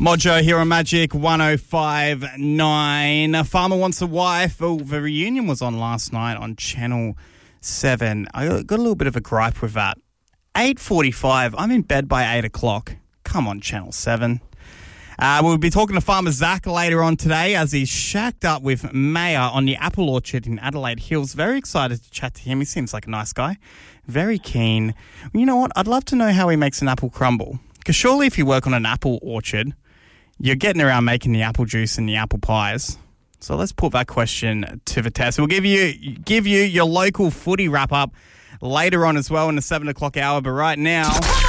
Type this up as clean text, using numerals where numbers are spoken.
Mojo here on Magic 105.9. A farmer wants a wife. Oh, the reunion was on last night on Channel 7. I got a little bit of a gripe with that. 8:45. I'm in bed by 8 o'clock. Come on, Channel 7. We'll be talking to Farmer Zach later on today as he's shacked up with Maya on the apple orchard in Adelaide Hills. Very excited to chat to him. He seems like a nice guy. Very keen. You know what? I'd love to know how he makes an apple crumble. Because surely if you work on an apple orchard, you're getting around making the apple juice and the apple pies. So let's put that question to the test. We'll give you your local footy wrap-up later on as well in the 7 o'clock hour. But right now...